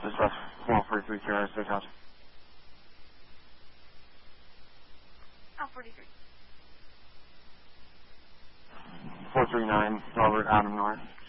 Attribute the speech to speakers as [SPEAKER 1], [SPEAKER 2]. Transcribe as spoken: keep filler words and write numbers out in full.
[SPEAKER 1] Just left four forty-three Sierra Steakhouse.
[SPEAKER 2] Oh, forty-three.
[SPEAKER 1] four three nine Robert Adam North.